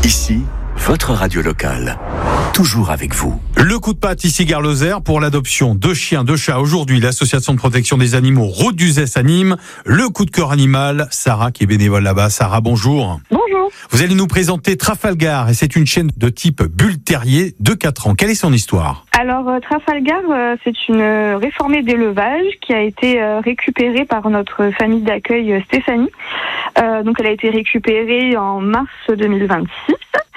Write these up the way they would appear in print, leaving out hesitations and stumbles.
Ici, votre radio locale. Toujours avec vous. Le coup de patte ici Gare Lozère pour l'adoption de chiens, de chats. Aujourd'hui, l'association de protection des animaux Route d'Uzès anime le coup de cœur animal. Sarah qui est bénévole là-bas. Sarah, bonjour. Bonjour. Vous allez nous présenter Trafalgar et c'est une chienne de type bull terrier de 4 ans. Quelle est son histoire ? Alors Trafalgar, c'est une réformée d'élevage qui a été récupérée par notre famille d'accueil Stéphanie. Donc elle a été récupérée en mars 2026.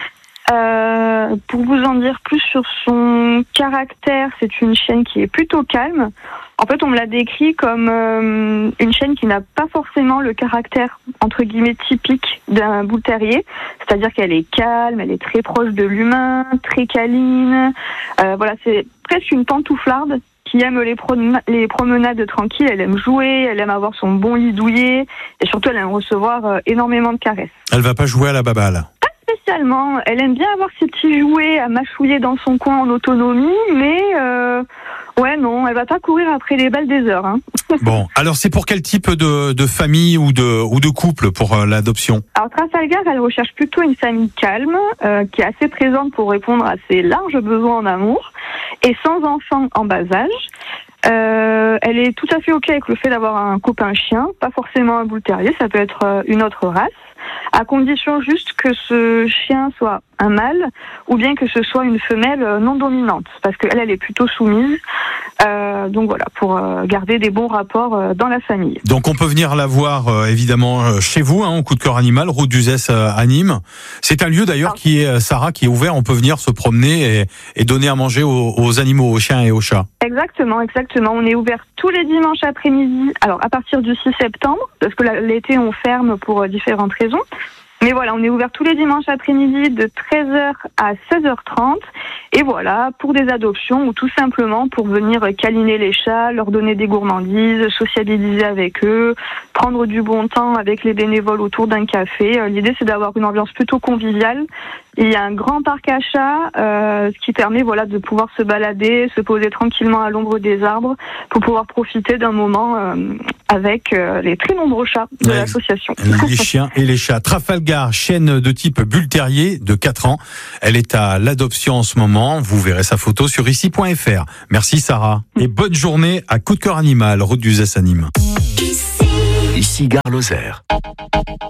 Pour vous en dire plus sur son caractère, c'est une chienne qui est plutôt calme. En fait, on me l'a décrit comme une chienne qui n'a pas forcément le caractère entre guillemets typique d'un bull terrier, c'est-à-dire qu'elle est calme, elle est très proche de l'humain, très câline. Voilà, c'est presque une pantouflarde qui aime les promenades tranquilles. Elle aime jouer, elle aime avoir son bon lit douillet et surtout elle aime recevoir énormément de caresses. Elle va pas jouer à la baballe. Spécialement, elle aime bien avoir ses petits jouets à mâchouiller dans son coin en autonomie, mais ouais non, elle va pas courir après les balles des heures. Hein. Bon, alors c'est pour quel type de famille ou de couple pour l'adoption ? Alors Trafalgar, elle recherche plutôt une famille calme, qui est assez présente pour répondre à ses larges besoins en amour, et sans enfants en bas âge. Elle est tout à fait ok avec le fait d'avoir un copain chien, pas forcément un bull terrier, ça peut être une autre race, à condition juste que ce chien soit un mâle ou bien que ce soit une femelle non dominante, parce qu'elle, elle est plutôt soumise. Donc voilà, pour garder des bons rapports dans la famille. Donc on peut venir la voir évidemment chez vous, au coup de cœur animal, Route d'Uzès à Nîmes. C'est un lieu d'ailleurs qui est, Sarah, qui est ouvert, on peut venir se promener et donner à manger aux animaux, aux chiens et aux chats. Exactement. On est ouvert tous les dimanches après-midi, alors à partir du 6 septembre, parce que l'été on ferme pour différentes raisons. Mais voilà, on est ouvert tous les dimanches après-midi de 13h à 16h30. Et voilà, pour des adoptions ou tout simplement pour venir câliner les chats, leur donner des gourmandises, sociabiliser avec eux, prendre du bon temps avec les bénévoles autour d'un café. L'idée, c'est d'avoir une ambiance plutôt conviviale. Il y a un grand parc à chats, ce qui permet de pouvoir se balader, se poser tranquillement à l'ombre des arbres pour pouvoir profiter d'un moment avec les très nombreux chats de l'association. Les chiens et les chats. Trafalgar, chienne de type bull terrier de 4 ans. Elle est à l'adoption en ce moment. Vous verrez sa photo sur ici.fr. Merci Sarah. Et bonne journée à Coup de cœur animal, Route d'Uzès à Nîmes. Ici Gare Lozère.